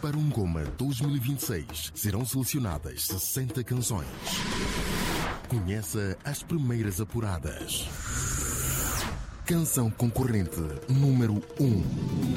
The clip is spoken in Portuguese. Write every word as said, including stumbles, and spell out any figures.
Para um Goma dois mil e vinte e seis serão selecionadas sessenta canções. Conheça as primeiras apuradas. Canção concorrente número um.